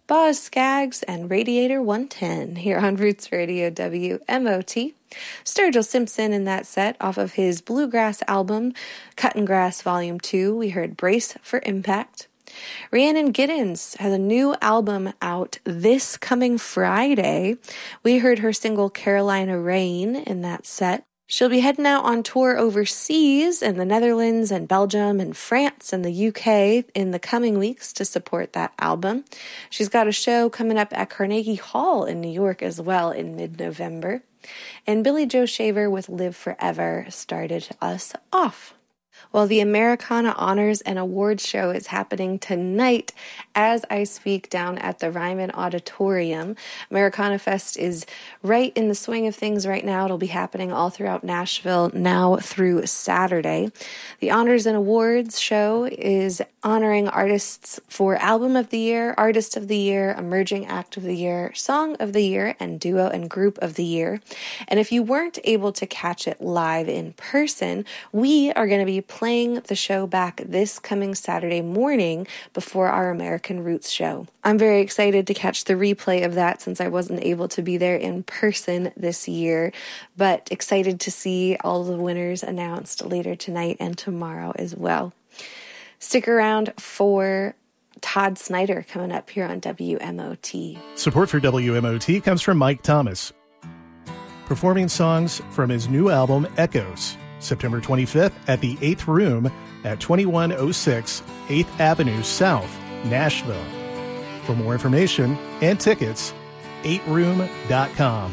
Boz Scaggs, and Radiator 110 here on Roots Radio WMOT. Sturgill Simpson in that set off of his bluegrass album, Cuttin' Grass Volume 2. We heard Brace for Impact. Rhiannon Giddens has a new album out this coming Friday. We heard her single Carolina Rain in that set. She'll be heading out on tour overseas in the Netherlands and Belgium and France and the UK in the coming weeks to support that album. She's got a show coming up at Carnegie Hall in New York as well in mid-November. And Billy Joe Shaver with Live Forever started us off. Well, the Americana Honors and Awards Show is happening tonight as I speak down at the Ryman Auditorium. Americana Fest is right in the swing of things right now. It'll be happening all throughout Nashville now through Saturday. The Honors and Awards Show is honoring artists for Album of the Year, Artist of the Year, Emerging Act of the Year, Song of the Year, and Duo and Group of the Year. And if you weren't able to catch it live in person, we are going to be playing the show back this coming Saturday morning before our American Roots show. I'm very excited to catch the replay of that since I wasn't able to be there in person this year, but excited to see all the winners announced later tonight and tomorrow as well. Stick around for Todd Snyder coming up here on WMOT. Support for WMOT comes from Mike Thomas, performing songs from his new album, Echoes, September 25th at the 8th Room at 2106 8th Avenue South, Nashville. For more information and tickets, 8room.com.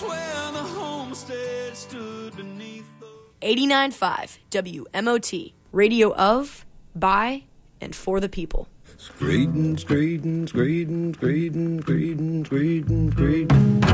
89.5 WMOT, radio of, by, and for the people. Screedin', screedin', screedin', screedin', screedin', screedin', screedin'.